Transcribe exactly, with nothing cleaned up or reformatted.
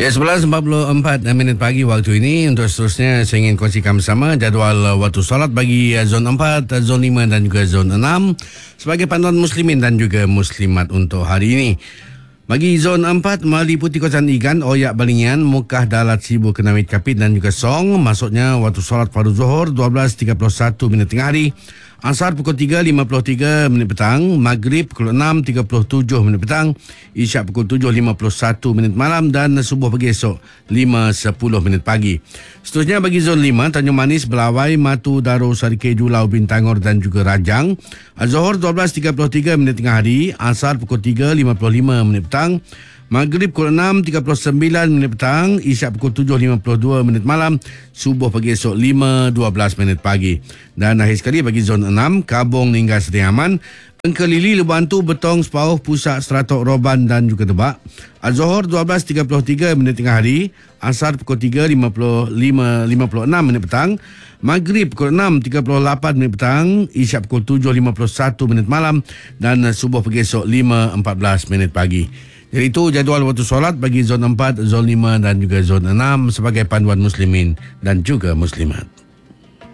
Ya, sebelas empat puluh empat minit pagi waktu ini. Untuk seterusnya saya ingin kongsikan bersama jadual waktu solat bagi zon empat, zon lima dan juga zon enam sebagai panduan muslimin dan juga muslimat untuk hari ini. Bagi zon empat, meliputi kawasan Igan, Oyak Balingian, Mukah, Dalat, Sibu, Kenawit, Kapit dan juga Song. Masuknya waktu solat fardu zuhur dua belas tiga puluh satu minit tengah hari, Asar pukul tiga lima puluh tiga minit petang, Maghrib pukul enam tiga puluh tujuh minit petang, Isyak pukul tujuh lima puluh satu minit malam dan subuh pagi esok lima sepuluh minit pagi. Seterusnya bagi zon lima, Tanjung Manis, Belawai, Matu, Daro, Sarikeju, Lau, Bintangor dan juga Rajang. Zuhur dua belas tiga puluh tiga minit tengah hari, Asar pukul tiga lima puluh lima minit petang, Maghrib pukul enam tiga puluh sembilan minit petang, Isyak pukul tujuh lima puluh dua minit malam, subuh pagi esok lima dua belas minit pagi. Dan akhir sekali bagi zon enam, Kabung hingga Seri Aman, Engkelili, Lebantu, Betong, Sepauh, Pusak, Seratok, Roban dan juga Tebak. Az-Zuhur dua belas tiga puluh tiga minit tengah hari, Asar pukul tiga lima puluh lima lima puluh enam minit petang, Maghrib pukul enam tiga puluh lapan minit petang, Isyak pukul tujuh lima puluh satu minit malam dan subuh pagi esok lima empat belas minit pagi. Jadi itu jadual waktu solat bagi zon empat, zon lima dan juga zon enam sebagai panduan muslimin dan juga muslimat.